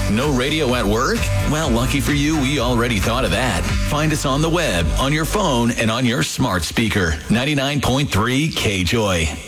No radio at work? Well, lucky for you, we already thought of that. Find us on the web, on your phone, and on your smart speaker. 99.3 KJOY.